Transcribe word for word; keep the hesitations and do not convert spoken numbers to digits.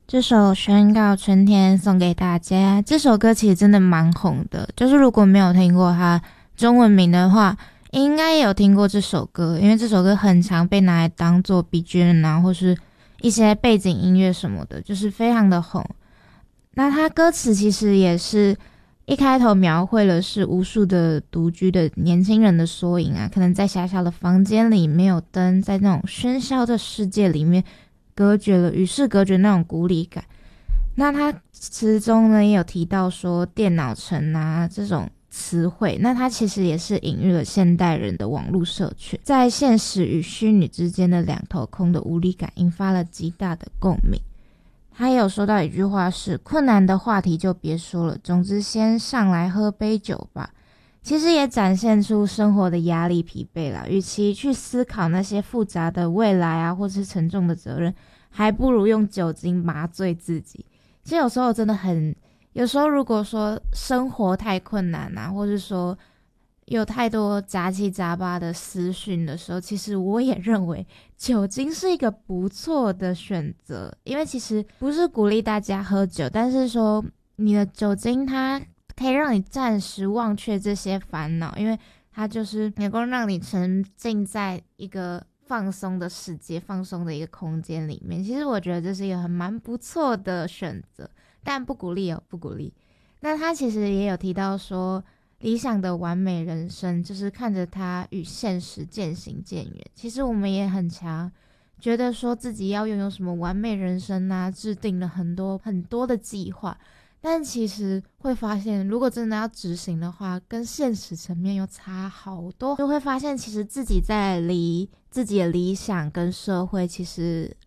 这首宣告春天送给大家，这首歌其实真的蛮红的，就是如果没有听过它中文名的话，应该也有听过这首歌，因为这首歌很常被拿来当做 B G M 啊，或是一些背景音乐什么的，就是非常的红。那它歌词其实也是一开头描绘了是无数的独居的年轻人的缩影啊，可能在狭小的房间里没有灯，在那种喧嚣的世界里面隔绝了与世隔绝那种孤立感。那他词中呢也有提到说电脑城啊这种词汇，那它其实也是隐喻了现代人的网络社群在现实与虚拟之间的两头空的无力感，引发了极大的共鸣。他也有说到一句话是，困难的话题就别说了，总之先上来喝杯酒吧。其实也展现出生活的压力疲惫啦，与其去思考那些复杂的未来啊，或是沉重的责任，还不如用酒精麻醉自己。其实有时候真的很，有时候如果说生活太困难啊，或是说有太多杂七杂八的私讯的时候，其实我也认为酒精是一个不错的选择。因为其实不是鼓励大家喝酒，但是说你的酒精它可以让你暂时忘却这些烦恼，因为它就是能够让你沉浸在一个放松的世界，放松的一个空间里面。其实我觉得这是一个很蛮不错的选择，但不鼓励哦，不鼓励。那他其实也有提到说，理想的完美人生就是看着它与现实渐行渐远。其实我们也很常觉得说自己要拥有什么完美人生啊，制定了很多很多的计划，但其实会发现如果真的要执行的话，跟现实层面又差好多，就会发现其实自己在离自己的理想跟社会其实